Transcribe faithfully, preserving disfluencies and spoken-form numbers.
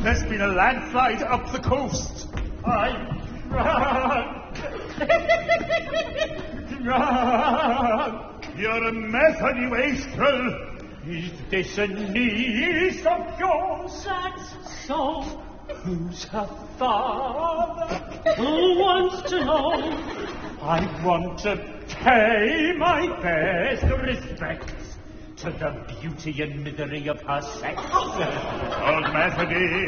There's been a landslide up the coast. I run. Run. You're a Methody wastrel. Is this a niece of yours? That's so. Who's her father? Who wants to know? I want to pay my best respects to the beauty and misery of her sex. Old Methody.